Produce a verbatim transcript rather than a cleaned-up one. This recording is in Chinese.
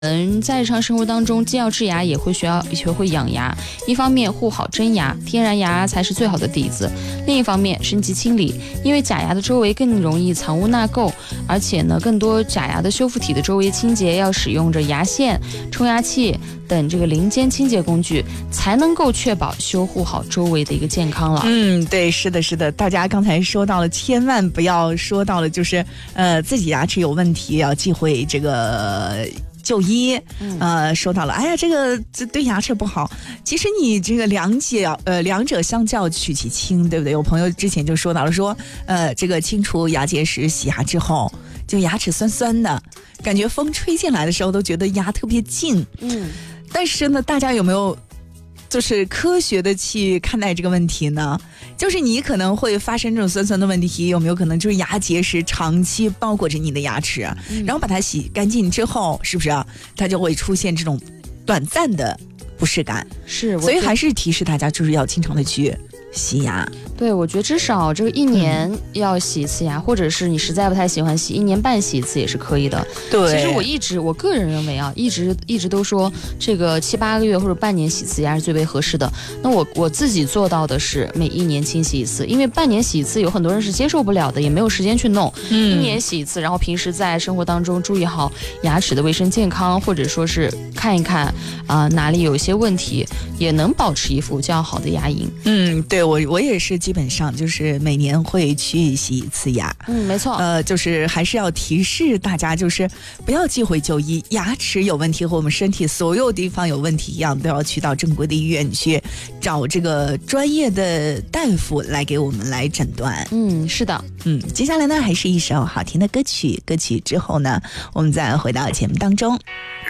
嗯，在日常生活当中，既要治牙，也会学要学会养牙。一方面护好真牙，天然牙才是最好的底子；另一方面升级清理，因为假牙的周围更容易藏污纳垢，而且呢，更多假牙的修复体的周围清洁要使用着牙线、冲牙器等这个零件清洁工具，才能够确保修护好周围的一个健康了。 嗯，对，是的，是的，大家刚才说到了，千万不要说到了，就是呃自己牙齿有问题，要忌讳这个。就医，呃，说到了，哎呀，这个这对牙齿不好。其实你这个两者，呃，两者相较取其轻，对不对？有朋友之前就说到了，说，呃，这个清除牙结石、洗牙之后，就牙齿酸酸的，感觉风吹进来的时候都觉得牙特别净。嗯，但是呢，大家有没有？就是科学的去看待这个问题呢，就是你可能会发生这种酸酸的问题，有没有可能就是牙结石长期包裹着你的牙齿，嗯、然后把它洗干净之后，是不是啊？它就会出现这种短暂的不适感。 是， 所以还是提示大家，就是要经常的去洗牙。 对，我觉得至少这个一年要洗一次牙，嗯、或者是你实在不太喜欢洗，一年半洗一次也是可以的。 对， 其实我一直我个人认为啊，一直一直都说这个七八个月或者半年洗一次牙是最为合适的。那我我自己做到的是每一年清洗一次，因为半年洗一次有很多人是接受不了的，也没有时间去弄。嗯，一年洗一次，然后平时在生活当中注意好牙齿的卫生健康，或者说是看一看啊、呃、哪里有一些问题，也能保持一副较好的牙龈。 嗯，对我我也是基本上就是每年会去洗一次牙。 嗯，没错。 呃，就是还是要提示大家，就是不要忌讳就医，牙齿有问题和我们身体所有地方有问题一样，都要去到正规的医院去找这个专业的大夫来给我们来诊断。 嗯，是的。 嗯，接下来呢还是一首好听的歌曲，歌曲之后呢，我们再回到节目当中。